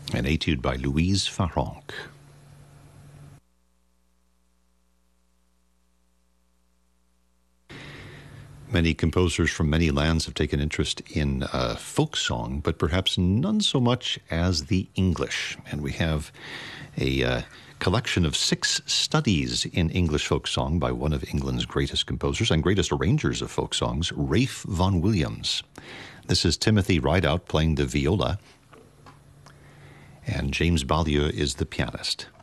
An etude by Louise Farrenc. Many composers from many lands have taken interest in folk song, but perhaps none so much as the English. And we have a collection of 6 studies in English folk song by one of England's greatest composers and greatest arrangers of folk songs, Ralph Vaughan Williams. This is Timothy Rideout playing the viola, and James Ballieu is the pianist.